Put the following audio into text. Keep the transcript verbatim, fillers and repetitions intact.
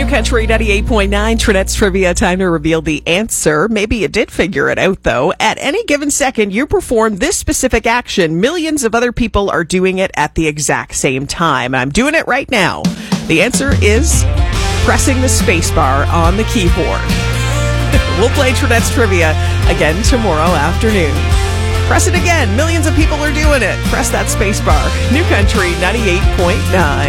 New Country ninety-eight point nine, Trinette's Trivia. Time to reveal the answer. Maybe you did figure it out, though. At any given second, you perform this specific action. Millions of other people are doing it at the exact same time. I'm doing it right now. The answer is pressing the space bar on the keyboard. We'll play Trinette's Trivia again tomorrow afternoon. Press it again. Millions of people are doing it. Press that space bar. New Country ninety-eight point nine.